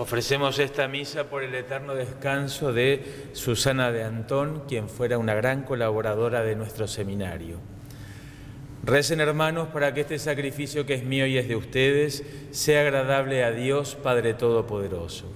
Ofrecemos esta misa por el eterno descanso de Susana de Antón, quien fuera una gran colaboradora de nuestro seminario. Recen, hermanos, para que este sacrificio que es mío y es de ustedes sea agradable a Dios Padre Todopoderoso.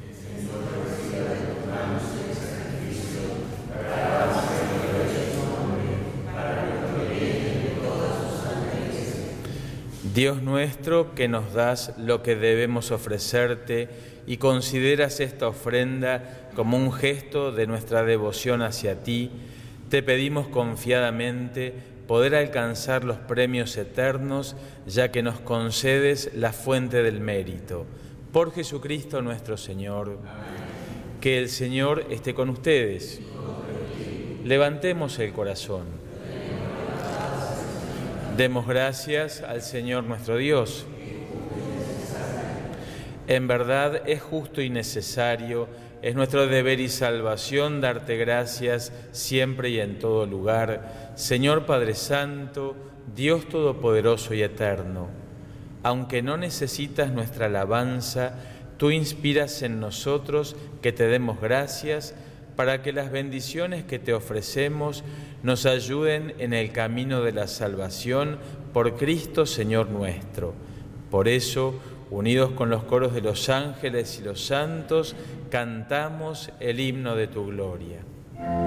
Dios nuestro, que nos das lo que debemos ofrecerte y consideras esta ofrenda como un gesto de nuestra devoción hacia ti, te pedimos confiadamente poder alcanzar los premios eternos, ya que nos concedes la fuente del mérito. Por Jesucristo nuestro Señor. Amén. Que el Señor esté con ustedes. Levantemos el corazón. Demos gracias al Señor nuestro Dios. En verdad es justo y necesario, es nuestro deber y salvación darte gracias siempre y en todo lugar, Señor Padre Santo, Dios Todopoderoso y Eterno. Aunque no necesitas nuestra alabanza, tú inspiras en nosotros que te demos gracias para que las bendiciones que te ofrecemos nos ayuden en el camino de la salvación por Cristo Señor nuestro. Por eso, unidos con los coros de los ángeles y los santos, cantamos el himno de tu gloria.